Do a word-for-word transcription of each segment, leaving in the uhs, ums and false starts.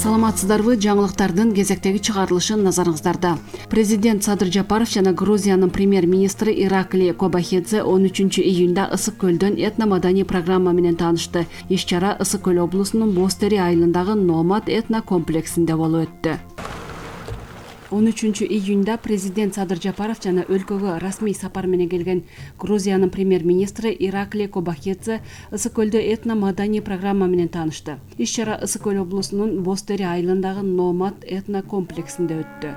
Саламатсыздарбы, жаңылыктардын кезектеги чыгарылышы назарыңыздарда. Президент Садыр Жапаров жана Грузиянын премьер-министри Ираклий Кобахидзе он үчүнчү июнда Ысык көлдөн этно-маданий программа менен таанышты. Иш-чара Ысык көл облусунун Бостери айылындагы Номад этно комплексинде болуп өттү. он үчүнчү июнда президент Садыр Жапаров жана өлкөгө расмий сапар менен келген Грузиянын премьер-министри Ираклий Кобахидзе Ысык көлдө этно-маданий программа менен таанышты. Иш-чара Ысык көл облусунун Бостери айылындагы Номад этно комплексинде өттү.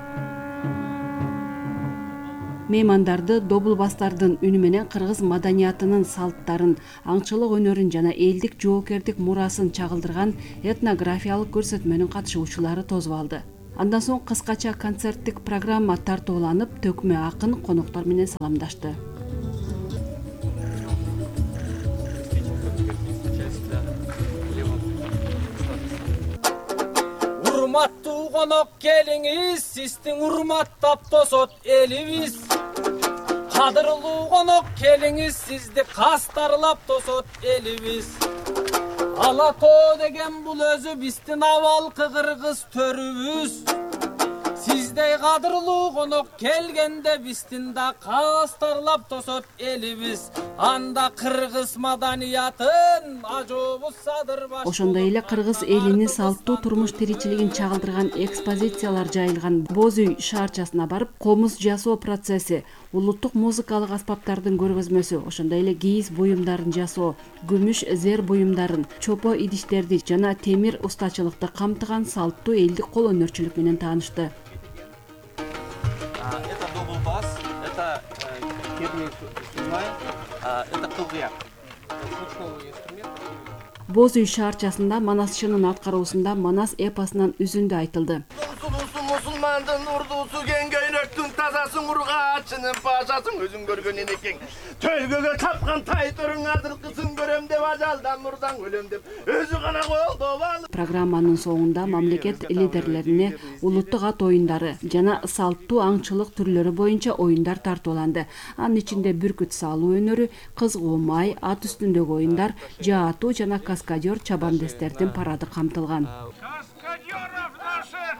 Меймандарды добулбастардын үнү менен кыргыз маданиятынын салттарын, аңчылык өнөрүн жана элдик жоопкердик мурасын чагылдырган этнографиялык көрсөтмөнүн катышуучулары тосуп алды. Андан соң кыскача концерттик программа тартууланып, төкмө акын коноктор менен саламдашты. Урматтуу конок келиңиз, сиздин урматтап тосот элибиз. Кадырлуу конок келиңиз, сизди кастарлап тосот элибиз. Ала тоо деген бул өзү биздин абалкы кыргыз төрүбүз. Сиздей кадырлуу конок келгенде биздин да кастарлап тосот элибиз. Анда кыргыз маданиятын ажообу Садыр баш. Ошондой эле кыргыз элинин салттуу турмуш тиричилигин чагылдырган экспозициялар жайылган Боз үй шаарчасына барып, комуз жасоо процесси, улуттук музыкалык аспаптардын көргөзмөсү, ошондой эле кийиз буюмдарын жасоо, күмүш зер буюмдарын, чопо идиштерди жана темир устачылыкты камтыган салттуу элдик кол өнөрчүлүк менен таанышты. Это добулбас, это кирный сумай, это кылгыяк. Звуковой инструмент. Боз үй шаарчасында Манасчынын аткаруусунда Манас эпосунан үзүндү айтылды. Мусулмандын урдуусу кеңгөйнөктүн тазасын ургаачынын пашасын өзүң көргөн энекең. Төлгөгө тапкан тайтөрүң азыркысын көрөм деп ажалдан мурдаң өлөм деп өзү гана колдоп алып. Программанын соңунда мамлекет лидерлерине улуттук ат оюндары жана салттуу аңчылык түрлөрү боюнча оюндар тартууланды. Анын ичинде бүркүт салуу өнөрү, кызгуу май, ат үстүндөгү оюндар, жаатуу жана каскадер чабандестердин парады камтылган. Каскадеров наших!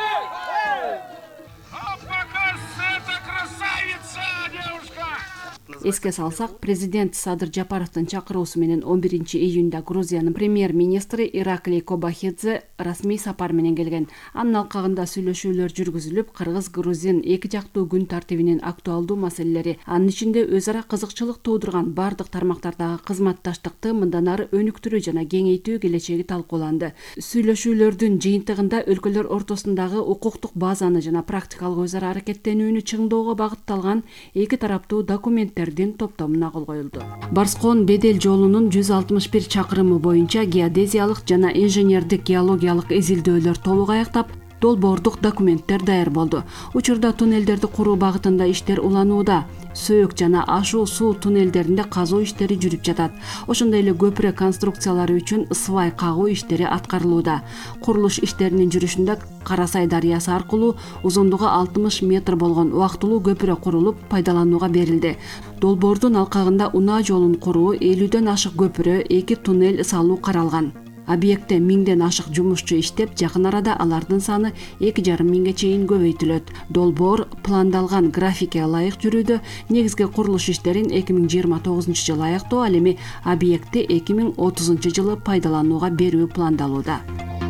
А покажется эта красавица, девушка! Эске салсак, президент Садыр Жапаровдун чакыруусу менен он биринчи июнда Грузиянын премьер-министри Ираклий Кобахидзе расмий сапар менен келген. Анын алкагында сүйлөшүүлөр жүргүзүлүп, кыргыз-грузин эки жактуу күн тартибинин актуалдуу маселелери, анын ичинде өз ара кызыкчылык туудурган бардык тармактардагы кызматташтыкты мындан ары өнүктүрүү жана кеңейтүү келечеги талкууланды. Сүйлөшүүлөрдүн жыйынтыгында өлкөлөр ортосундагы укуктук базаны жана практикалык өз ара аракеттенүүнү чыңдоого багытталган эки тараптуу документтердин топтомуна кол коюлду. Барскон Бедел жолунун жүз алтымыш бир чакырымы боюнча геодезиялык жана инженердик геологиялык изилдөөлөр толук аяктап, долбоордук документтер даяр болду. Учурда туннелдерди куруу багытында иштер уланууда. Сөөк жана ашуу суу туннелдеринде казуу иштери жүрүп жатат. Ошондой эле көпүрө конструкциялары үчүн свай кагуу иштери аткарылууда. Курулуш иштеринин жүрүшүндө Карасай дарыясы аркылуу узундугу алтымыш метр болгон убактылуу көпүрө курулуп пайдаланууга берилди. Долбоордун алкагында унаа жолун куруу, элүүдөн ашык көпүрө, эки туннель салуу каралган. Объектте миңден ашык жумушчу иштеп, жакын арада алардын саны эки жарым миңге чейин көбөйтүлөт. Долбоор пландалган графикке ылайык жүрүүдө, негизги курулуш иштерин эки миң жыйырма тогузунчу жылы аяктоо, ал эми объектти эки миң отузунчу жылы пайдаланууга берүү пландалууда.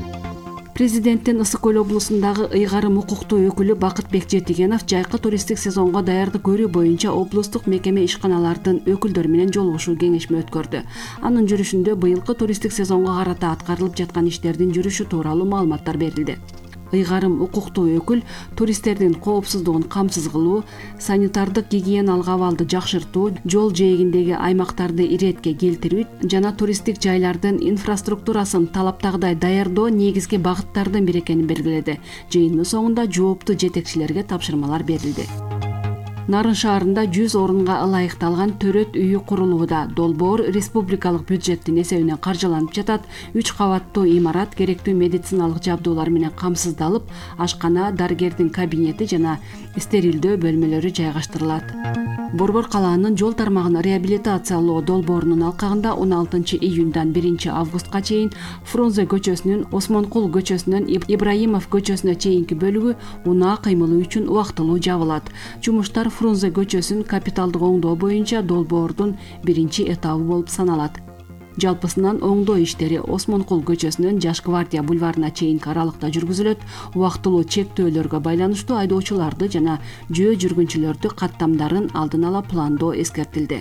Президенттин Ысык көл облусундагы ыйгарым укуктуу өкүлү Бакытбек Жетигенов жайкы туристтик сезонго даярдык көрүү боюнча облустук мекеме ишканалардын өкүлдөрү менен жолугушуу кеңешме өткөрдү. Анын жүрүшүндө быйылкы туристтик сезонго карата аткарылып жаткан иштердин жүрүшү тууралуу маалыматтар берилди. Ыйгарым укуктуу өкүл туристтердин коопсуздугун камсыз кылуу, санитардык гигиеналык абалды жакшыртуу, жол жээгиндеги аймактарды иретке келтирүү жана туристтик жайлардын инфраструктурасын талаптагыдай даярдоо негизги багыттардын бири экенин белгиледи. Жыйындын соңунда жооптуу жетекчилерге тапшырмалар берилди. Нарын шаарында жүз орунга ылайыкталган төрөт үйү курулууда. Долбоор республикалык бюджеттин эсебинен каржыланып жатат. үч кабаттуу имарат керектүү медициналык жабдуулар менен камсыздалып, ашкана, дарыгердин кабинети жана стерилдөө бөлмөлөрү жайгаштырылат. Борбор калаанын жол тармагын реабилитациялоо долбоорунун алкагында он алтынчы июндан биринчи августка чейин Фрунзе көчөсүнүн Осмонкул көчөсүнөн Ибраимов көчөсүнө чейинки бөлүгү унаа кыймылы үчүн убактылуу жабылат. Жумуштар Фрунзе көчөсүн капиталдык оңдоо боюнча долбоордун биринчи этабы болуп саналат. Жалпысынан оңдоо иштери Осмонкул көчөсүнөн Жаш гвардия бульварына чейинки аралыкта жүргүзүлөт. Убактылуу чектөөлөргө байланыштуу айдоочуларды жана жөө жүргүнчүлөрдү каттамдарын алдын ала пландоо эскертилди.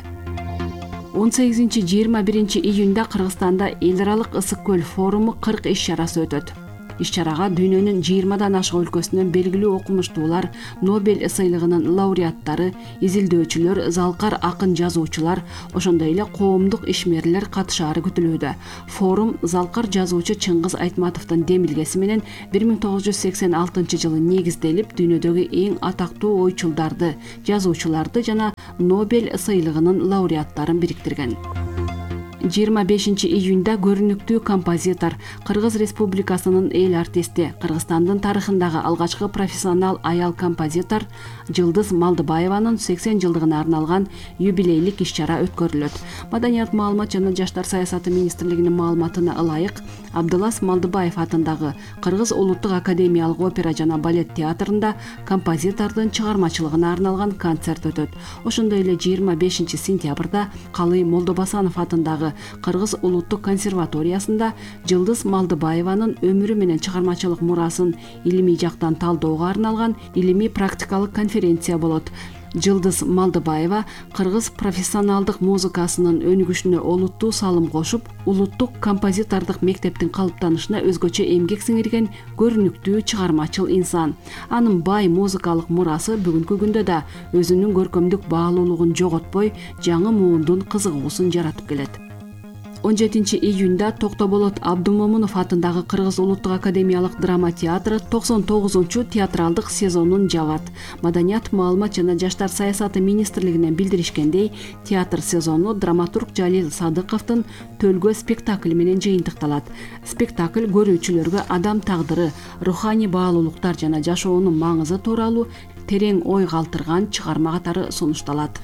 он сегизинчи жыйырма биринчи июнда Кыргызстанда эл аралык ысык көл форуму кырк иш-чарасы өтөт. Иш-чарага дүйнөнүн жыйырмадан ашык өлкөсүнөн белгилүү окумуштуулар, Нобель сыйлыгынын лауреаттары, изилдөөчүлөр, залкар акын жазуучулар, ошондой эле коомдук ишмерлер катышаары күтүлүүдө. Форум залкар жазуучу Чыңгыз Айтматовдун демилгеси менен бир миң тогуз жүз сексен алтынчы жылы негизделип, дүйнөдөгү эң атактуу ойчулдарды, жазуучуларды жана Нобель сыйлыгынын лауреаттарын бириктирген. жыйырма бешинчи июнда көрүнүктүү композитор, Кыргыз Республикасынын эл артисти, Кыргызстандын тарыхындагы алгачкы профессионал аял композитор Жылдыз Малдыбаеванын сексен жылдыгына арналган юбилейлик иш-чара өткөрүлөт. Маданият, маалымат жана жаштар саясаты министрлигинин маалыматына ылайык, Абдылас Малдыбаев атындагы Кыргыз улуттук академиялык опера жана балет театрында композитордун чыгармачылыгына арналган концерт өтөт. Ошондой эле жыйырма бешинчи сентябрда Калый Молдобасанов атындагы Кыргыз улуттук консерваториясында Жылдыз Малдыбаеванын өмүрү менен чыгармачылык мурасын илимий жактан талоого арналган илимий практикалык конференция болот. Жылдыз Малдыбаева кыргыз профессионалдык музыкасынын өнүгүшүнө олуттуу салым кошуп, улуттук композитордук мектептин калыптанышына өзгөчө эмгек сиңирген көрүнүктүү чыгармачыл инсан. Анын бай музыкалык мурасы бүгүнкү күндө да өзүнүн көркөмдүк баалуулугун жоготпой, жаңы муундун кызыгуусун жаратып келет. он жетинчи июнда Токтоболот Абдумомунов атындагы Кыргыз улуттук академиялык драма театры токсон тогузунчу театралдык сезонун жабат. Маданият, маалымат жана жаштар саясаты министрлигинен билдиришкендей, театр сезону драматург Жалил Садыковдун Төлгө спектакли менен жыйынтыкталат. Спектакль көрүүчүлөргө адам тагдыры, руханий баалуулуктар жана жашоонун маңызы тууралуу терең ой калтырган чыгарма катары сунушталат.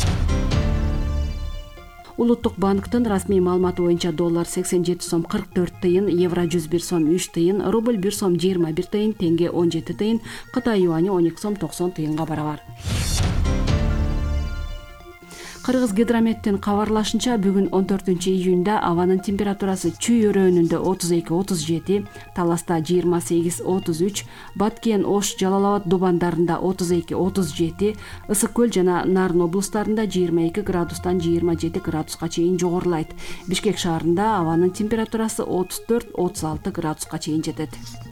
Улуттук банктын расмий маалыматы боюнча доллар сексен жети сом кырк төрт тыйын, евро жүз бир сом үч тыйын, рубль бир сом жыйырма бир тыйын, тенге он жети тыйын, Кытай юани он эки сом токсон тыйынга барабар. Кыргыз гидрометтин кабарлашынча, бүгүн он төртүнчү июнда абанын температурасы Чүй өрөөнүндө отуз эки отуз жети, Таласта жыйырма сегиз отуз үч, Баткен, Ош, Жалал Абад дубандарында отуз эки отуз жети, Ысык көл жана Нарын облустарында жыйырма эки градустан жыйырма жети градуска чейин жогорулайт. Бишкек шаарында абанын температурасы отуз төрт отуз алты градуска чейин жетет.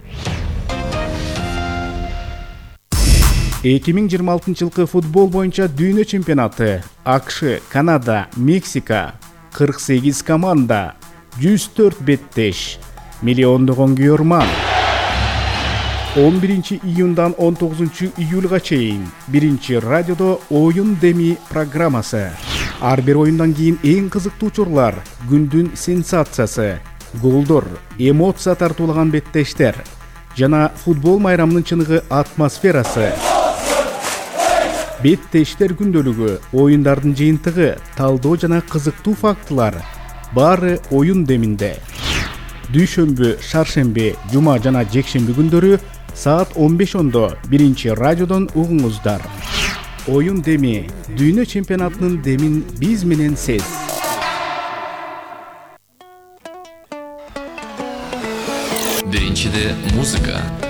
эки миң жыйырма алтынчы жылкы футбол боюнча дүйнө чемпионаты. АКШ, Канада, Мексика, кырк сегиз команда, жүз төрт беттеш, миллиондогон күйөрман. он биринчи июндан он тогузунчу июлга чейин биринчи радиодо оюн деми программасы. Ар бир оюндан кийин эң кызыктуу учурлар, күндүн сенсациясы, голдор, эмоция тартуулаган беттештер жана футбол майрамынын чыныгы атмосферасы. Беттештер күндөлүгү, оюндардын жыйынтыгы, талдоо жана кызыктуу фактылар баары оюн деминде. Дүйшөмбү, шаршемби, жума жана жекшемби күндөрү саат он беш ондо биринчи радиодон угуңуздар. Оюн деми, дүйнө чемпионатынын демин биз менен сез. Биринчиде музыка,